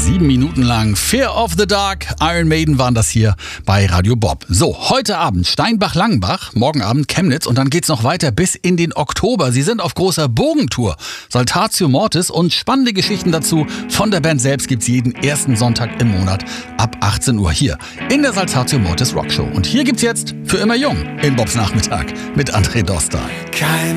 7 Minuten lang Fear of the Dark. Iron Maiden waren das hier bei Radio Bob. So, heute Abend Steinbach-Langenbach, morgen Abend Chemnitz und dann geht's noch weiter bis in den Oktober. Sie sind auf großer Bogentour. Saltatio Mortis und spannende Geschichten dazu von der Band selbst gibt's jeden ersten Sonntag im Monat ab 18 Uhr hier in der Saltatio Mortis Rockshow. Und hier gibt's jetzt Für immer jung in Bobs Nachmittag mit André Dostal.